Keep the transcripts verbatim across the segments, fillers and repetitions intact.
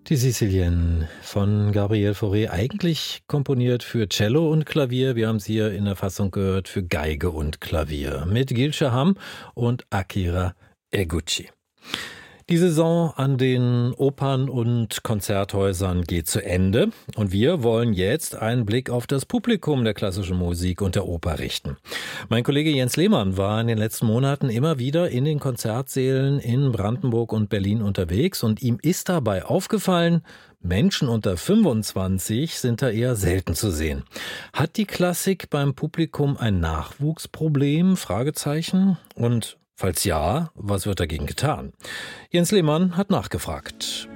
Die Sicilien von Gabriel Fauré, eigentlich komponiert für Cello und Klavier. Wir haben es hier in der Fassung gehört für Geige und Klavier mit Gil Shaham und Akira Eguchi. Die Saison an den Opern- und Konzerthäusern geht zu Ende und wir wollen jetzt einen Blick auf das Publikum der klassischen Musik und der Oper richten. Mein Kollege Jens Lehmann war in den letzten Monaten immer wieder in den Konzertsälen in Brandenburg und Berlin unterwegs und ihm ist dabei aufgefallen, Menschen unter fünfundzwanzig sind da eher selten zu sehen. Hat die Klassik beim Publikum ein Nachwuchsproblem? Fragezeichen. Und falls ja, was wird dagegen getan? Jens Lehmann hat nachgefragt.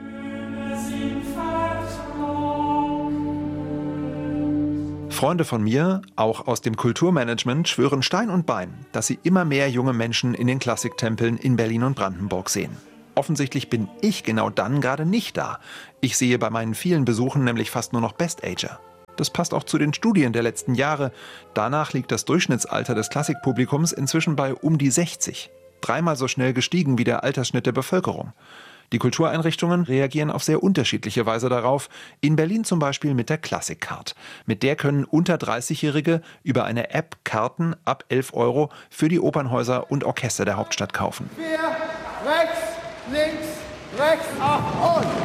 Freunde von mir, auch aus dem Kulturmanagement, schwören Stein und Bein, dass sie immer mehr junge Menschen in den Klassiktempeln in Berlin und Brandenburg sehen. Offensichtlich bin ich genau dann gerade nicht da. Ich sehe bei meinen vielen Besuchen nämlich fast nur noch Best-Ager. Das passt auch zu den Studien der letzten Jahre. Danach liegt das Durchschnittsalter des Klassikpublikums inzwischen bei um die sechzig. Dreimal so schnell gestiegen wie der Altersschnitt der Bevölkerung. Die Kultureinrichtungen reagieren auf sehr unterschiedliche Weise darauf. In Berlin zum Beispiel mit der Classic-Card. Mit der können unter dreißigjährige über eine App Karten ab elf Euro für die Opernhäuser und Orchester der Hauptstadt kaufen. Vier, rechts, links, rechts, acht und...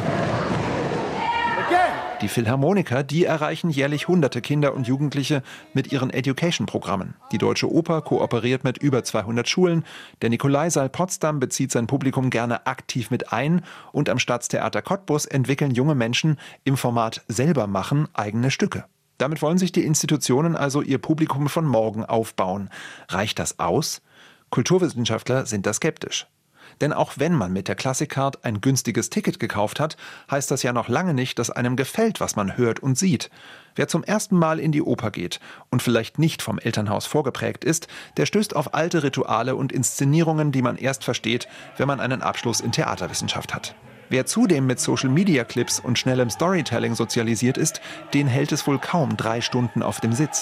Die Philharmoniker, die erreichen jährlich hunderte Kinder und Jugendliche mit ihren Education-Programmen. Die Deutsche Oper kooperiert mit über zweihundert Schulen. Der Nikolaisaal Potsdam bezieht sein Publikum gerne aktiv mit ein. Und am Staatstheater Cottbus entwickeln junge Menschen im Format selber machen eigene Stücke. Damit wollen sich die Institutionen also ihr Publikum von morgen aufbauen. Reicht das aus? Kulturwissenschaftler sind da skeptisch. Denn auch wenn man mit der Classic-Card ein günstiges Ticket gekauft hat, heißt das ja noch lange nicht, dass einem gefällt, was man hört und sieht. Wer zum ersten Mal in die Oper geht und vielleicht nicht vom Elternhaus vorgeprägt ist, der stößt auf alte Rituale und Inszenierungen, die man erst versteht, wenn man einen Abschluss in Theaterwissenschaft hat. Wer zudem mit Social-Media-Clips und schnellem Storytelling sozialisiert ist, den hält es wohl kaum drei Stunden auf dem Sitz.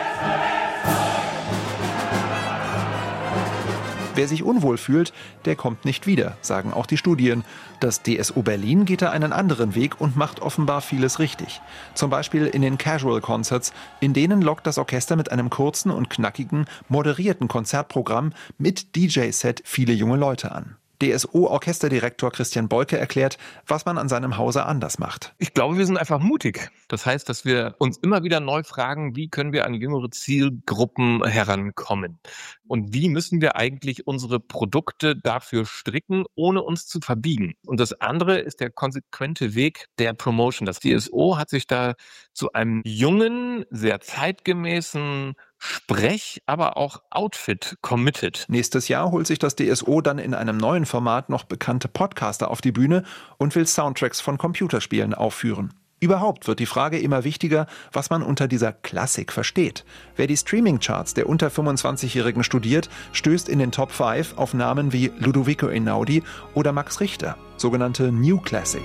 Wer sich unwohl fühlt, der kommt nicht wieder, sagen auch die Studien. Das D S O Berlin geht da einen anderen Weg und macht offenbar vieles richtig. Zum Beispiel in den Casual Concerts, in denen lockt das Orchester mit einem kurzen und knackigen, moderierten Konzertprogramm mit D J-Set viele junge Leute an. D S O-Orchesterdirektor Christian Boyke erklärt, was man an seinem Hause anders macht. Ich glaube, wir sind einfach mutig. Das heißt, dass wir uns immer wieder neu fragen, wie können wir an jüngere Zielgruppen herankommen? Und wie müssen wir eigentlich unsere Produkte dafür stricken, ohne uns zu verbiegen? Und das andere ist der konsequente Weg der Promotion. Das D S O hat sich da zu einem jungen, sehr zeitgemäßen Sprech, aber auch Outfit committed. Nächstes Jahr holt sich das D S O dann in einem neuen Format noch bekannte Podcaster auf die Bühne und will Soundtracks von Computerspielen aufführen. Überhaupt wird die Frage immer wichtiger, was man unter dieser Klassik versteht. Wer die Streaming-Charts der unter fünfundzwanzigjährigen studiert, stößt in den Top fünf auf Namen wie Ludovico Einaudi oder Max Richter, sogenannte New Classic.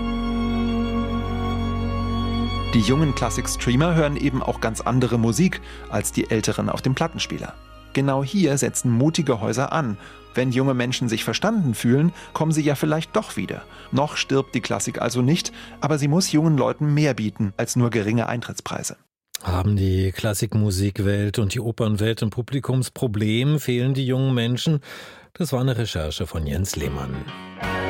Die jungen Klassik-Streamer hören eben auch ganz andere Musik als die Älteren auf dem Plattenspieler. Genau hier setzen mutige Häuser an. Wenn junge Menschen sich verstanden fühlen, kommen sie ja vielleicht doch wieder. Noch stirbt die Klassik also nicht, aber sie muss jungen Leuten mehr bieten als nur geringe Eintrittspreise. Haben die Klassikmusikwelt und die Opernwelt ein Publikumsproblem? Fehlen die jungen Menschen? Das war eine Recherche von Jens Lehmann.